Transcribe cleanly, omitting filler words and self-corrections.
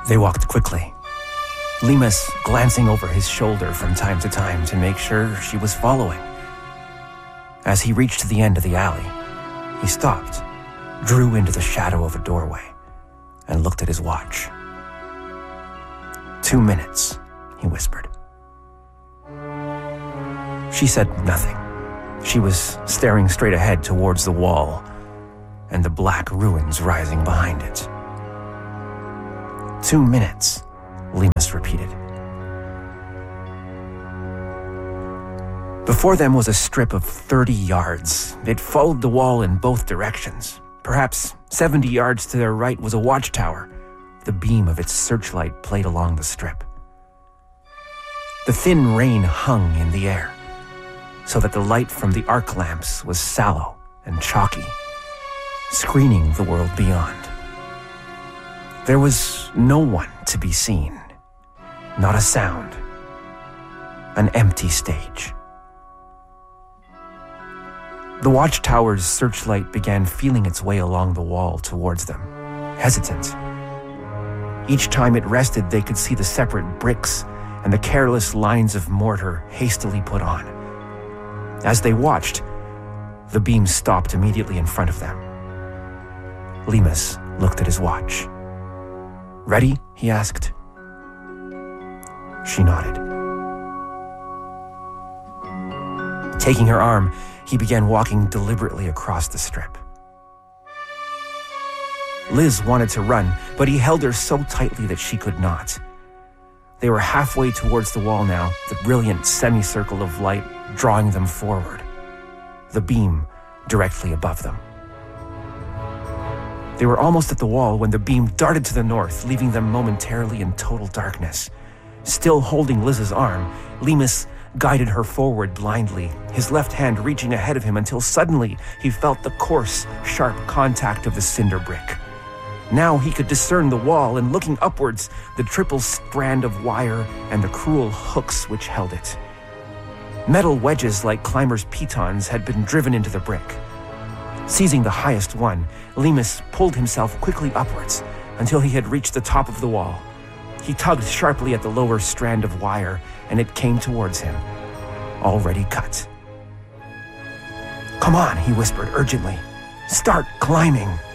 They walked quickly, Lemus glancing over his shoulder from time to time to make sure she was following. As he reached the end of the alley, he stopped, drew into the shadow of a doorway, and looked at his watch. 2 minutes, he whispered. She said nothing. She was staring straight ahead towards the wall and the black ruins rising behind it. 2 minutes, Lemus repeated. Before them was a strip of 30 yards. It followed the wall in both directions. Perhaps 70 yards to their right was a watchtower. The beam of its searchlight played along the strip. The thin rain hung in the air, so that the light from the arc lamps was sallow and chalky, screening the world beyond. There was no one to be seen, not a sound, an empty stage. The watchtower's searchlight began feeling its way along the wall towards them, hesitant. Each time it rested, they could see the separate bricks and the careless lines of mortar hastily put on. As they watched, the beam stopped immediately in front of them. Lemus looked at his watch. "Ready?" he asked. She nodded. Taking her arm, he began walking deliberately across the strip. Liz wanted to run, but he held her so tightly that she could not. They were halfway towards the wall now, the brilliant semicircle of light drawing them forward, the beam directly above them. They were almost at the wall when the beam darted to the north, leaving them momentarily in total darkness. Still holding Liz's arm, Lemus guided her forward blindly, his left hand reaching ahead of him until suddenly he felt the coarse, sharp contact of the cinder brick. Now he could discern the wall, and looking upwards, the triple strand of wire and the cruel hooks which held it. Metal wedges like climbers' pitons had been driven into the brick. Seizing the highest one, Lemus pulled himself quickly upwards until he had reached the top of the wall. He tugged sharply at the lower strand of wire, and it came towards him, already cut. "Come on," he whispered urgently. "Start climbing."